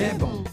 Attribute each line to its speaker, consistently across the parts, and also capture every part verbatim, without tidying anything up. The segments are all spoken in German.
Speaker 1: bon.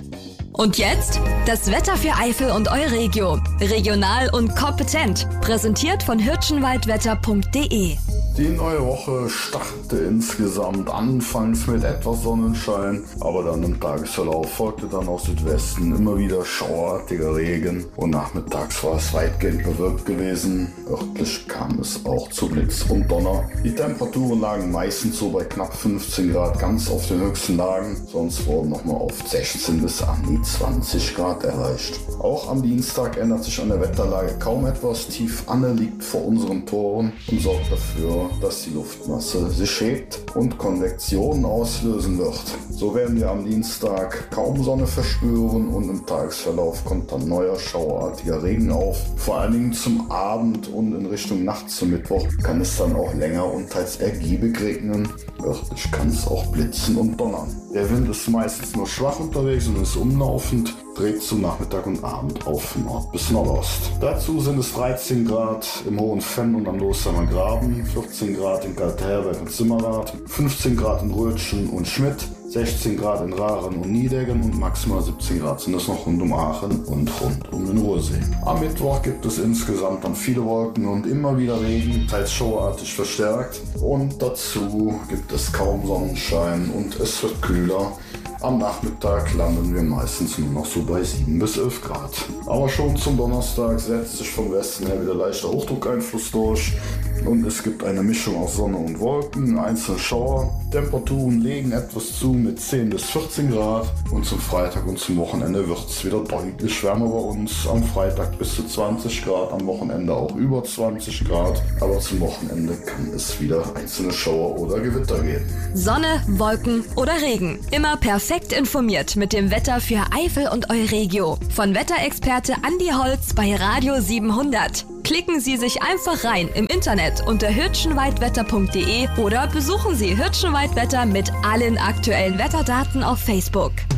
Speaker 2: Und jetzt das Wetter für Eifel und Euregio. Regional und kompetent. Präsentiert von hirschenwaldwetter punkt de.
Speaker 3: Die neue Woche startete insgesamt anfangs mit etwas Sonnenschein, aber dann im Tagesverlauf folgte dann aus Südwesten immer wieder schauerartiger Regen und nachmittags war es weitgehend bewölkt gewesen. Örtlich kam es auch zu Blitz und Donner. Die Temperaturen lagen meistens so bei knapp fünfzehn Grad ganz auf den höchsten Lagen, sonst wurden nochmal auf sechzehn bis an die zwanzig Grad erreicht. Auch am Dienstag ändert sich an der Wetterlage kaum etwas. Tief Anne liegt vor unseren Toren und sorgt dafür, dass die Luftmasse sich hebt und Konvektion auslösen wird. So werden wir am Dienstag kaum Sonne verspüren und im Tagesverlauf kommt dann neuer schauerartiger Regen auf. Vor allen Dingen zum Abend und in Richtung Nacht zum Mittwoch kann es dann auch länger und teils ergiebig regnen. Örtlich kann es auch blitzen und donnern. Der Wind ist meistens nur schwach unterwegs und ist umlaufend, dreht zum Nachmittag und Abend auf Nord- bis Nordost. Dazu sind es dreizehn Grad im Hohen Fenn und am Losheimer Graben, vierzehn Grad in Kaltherberg und Simmerath, fünfzehn Grad in Rötschen und Schmidt, sechzehn Grad in Rahren und Niedeggen und maximal siebzehn Grad sind es noch rund um Aachen und rund um den Ruhrsee. Am Mittwoch gibt es insgesamt dann viele Wolken und immer wieder Regen, teils schauartig verstärkt, und dazu gibt es kaum Sonnenschein und es wird kühler. Am Nachmittag landen wir meistens nur noch so bei sieben bis elf Grad. Aber schon zum Donnerstag setzt sich vom Westen her wieder leichter Hochdruckeinfluss durch und es gibt eine Mischung aus Sonne und Wolken, einzelne Schauer. Temperaturen legen etwas zu mit zehn bis vierzehn Grad und zum Freitag und zum Wochenende wird es wieder deutlich wärmer bei uns. Am Freitag bis zu zwanzig Grad, am Wochenende auch über zwanzig Grad, aber zum Wochenende kann es wieder einzelne Schauer oder Gewitter geben.
Speaker 2: Sonne, Wolken oder Regen. Immer perfekt informiert mit dem Wetter für Eifel und Euregio. Von Wetterexperte Andi Holz bei Radio siebenhundert. Klicken Sie sich einfach rein im Internet unter hirschenwaldwetter punkt de oder besuchen Sie Hirschenwaldwetter mit allen aktuellen Wetterdaten auf Facebook.